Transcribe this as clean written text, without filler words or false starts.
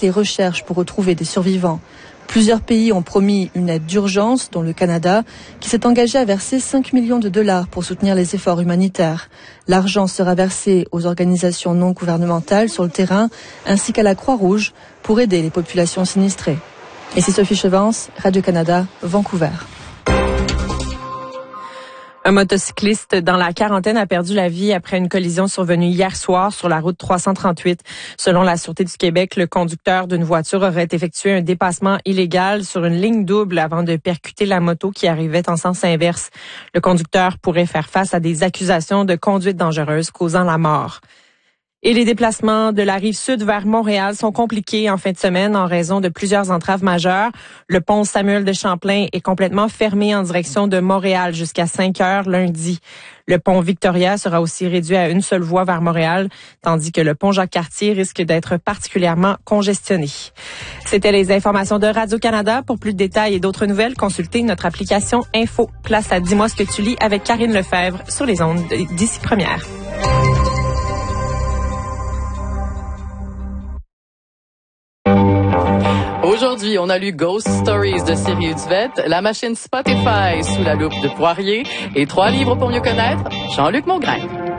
les recherches pour retrouver des survivants. Plusieurs pays ont promis une aide d'urgence, dont le Canada, qui s'est engagé à verser 5 millions de dollars pour soutenir les efforts humanitaires. L'argent sera versé aux organisations non gouvernementales sur le terrain, ainsi qu'à la Croix-Rouge, pour aider les populations sinistrées. Ici Sophie Chevance, Radio-Canada, Vancouver. Un motocycliste dans la quarantaine a perdu la vie après une collision survenue hier soir sur la route 338. Selon la Sûreté du Québec, le conducteur d'une voiture aurait effectué un dépassement illégal sur une ligne double avant de percuter la moto qui arrivait en sens inverse. Le conducteur pourrait faire face à des accusations de conduite dangereuse causant la mort. Et les déplacements de la rive sud vers Montréal sont compliqués en fin de semaine en raison de plusieurs entraves majeures. Le pont Samuel de Champlain est complètement fermé en direction de Montréal jusqu'à 5 heures lundi. Le pont Victoria sera aussi réduit à une seule voie vers Montréal, tandis que le pont Jacques-Cartier risque d'être particulièrement congestionné. C'était les informations de Radio-Canada. Pour plus de détails et d'autres nouvelles, consultez notre application Info. Place à Dis-moi ce que tu lis avec Karine Lefebvre sur les ondes d'Ici Première. Aujourd'hui, on a lu Ghost Stories de Siri Duvette, La machine Spotify sous la loupe de Poirier et 3 livres pour mieux connaître Jean-Luc Mongrain.